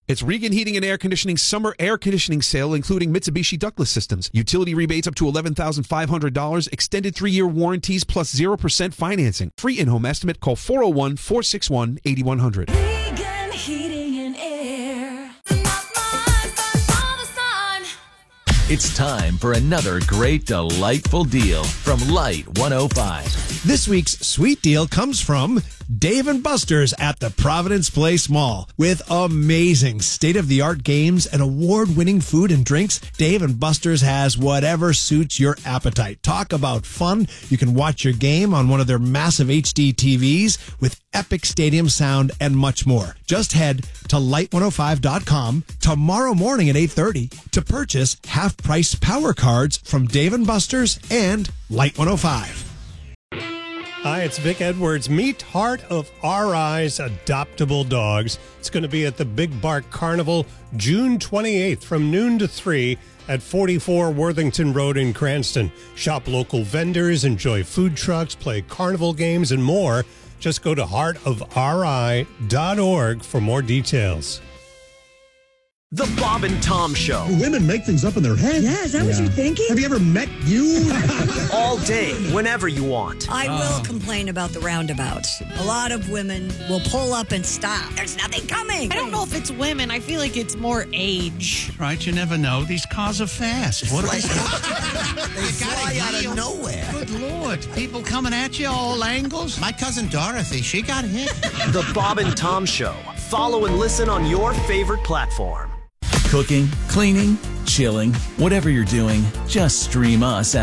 It's Regan Heating and Air Conditioning Summer Air Conditioning Sale, including Mitsubishi ductless systems. Utility rebates up to $11,500. Extended 3-year warranties plus 0% financing. Free in-home estimate. Call 401-461-8100. Regan Heating and Air. It's time for another great, delightful deal from Light 105. This week's sweet deal comes from Dave & Buster's at the Providence Place Mall. With amazing state-of-the-art games and award-winning food and drinks, Dave & Buster's has whatever suits your appetite. Talk about fun. You can watch your game on one of their massive HD TVs with epic stadium sound and much more. Just head to light105.com tomorrow morning at 8:30 to purchase half-price power cards from Dave & Buster's and Light 105. Hi, it's Vic Edwards. Meet Heart of Our Eyes Adoptable Dogs. It's going to be at the Big Bark Carnival June 28th from noon to 3 at 44 Worthington Road in Cranston. Shop local vendors, enjoy food trucks, play carnival games, and more. Just go to heartofri.org for more details. The Bob and Tom Show. Women make things up in their head. Yeah, is that what you're thinking? Have you ever met you? All day, whenever you want. I will complain about the roundabouts. A lot of women will pull up and stop. There's nothing coming. I don't know if it's women. I feel like it's more age. Right, you never know. These cars are fast. What They fly out of nowhere. Good Lord. People coming at you all angles. My cousin Dorothy, she got hit. The Bob and Tom Show. Follow and listen on your favorite platform. Cooking, cleaning, chilling, whatever you're doing, just stream us